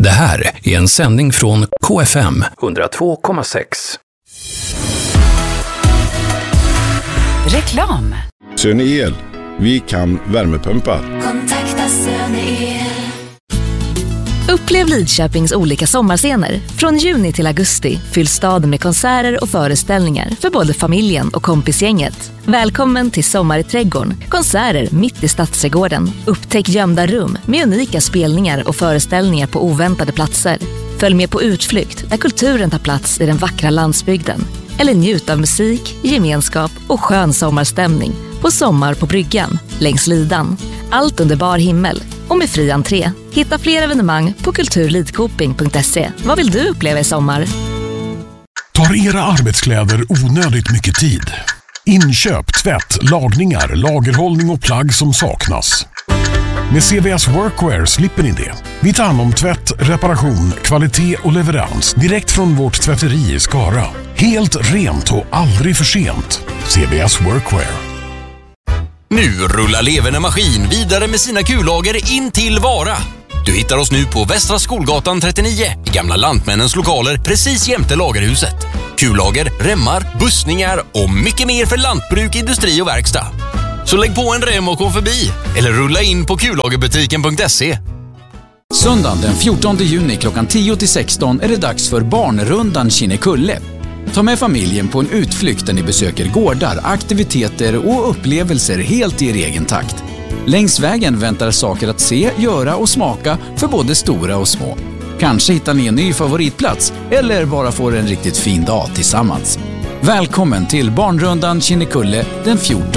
Det här är en sändning från KFM 102,6. Reklam. Söne El. Vi kan värmepumpar. Kontakta Söne El. Upplev Lidköpings olika sommarscener. Från juni till augusti fylls staden med konserter och föreställningar för både familjen och kompisgänget. Välkommen till Sommar i trädgården. Konserter mitt i Stadsträdgården. Upptäck gömda rum med unika spelningar och föreställningar på oväntade platser. Följ med på utflykt där kulturen tar plats i den vackra landsbygden. Eller njut av musik, gemenskap och skön sommarstämning på Sommar på bryggan längs Lidan. Allt under bar himmel och med fri entré. Hitta fler evenemang på kulturlidkoping.se. Vad vill du uppleva i sommar? Tar era arbetskläder onödigt mycket tid? Inköp, tvätt, lagningar, lagerhållning och plagg som saknas. Med CVS Workwear slipper ni det. Vi tar hand om tvätt, reparation, kvalitet och leverans direkt från vårt tvätteri i Skara. Helt rent och aldrig för sent. CVS Workwear. Nu rullar Leverne Maskin vidare med sina kullager in till Vara. Du hittar oss nu på Västra Skolgatan 39 i Gamla Lantmännens lokaler precis jämte lagerhuset. Kullager, remmar, bussningar och mycket mer för lantbruk, industri och verkstad. Så lägg på en rem och kom förbi eller rulla in på kullagerbutiken.se. Söndagen den 14 juni klockan 10-16 är det dags för Barnrundan Kinnekulle. Ta med familjen på en utflykt där ni besöker gårdar, aktiviteter och upplevelser helt i er egen takt. Längs vägen väntar saker att se, göra och smaka för både stora och små. Kanske hittar ni en ny favoritplats eller bara får en riktigt fin dag tillsammans. Välkommen till Barnrundan Kinnekulle den 14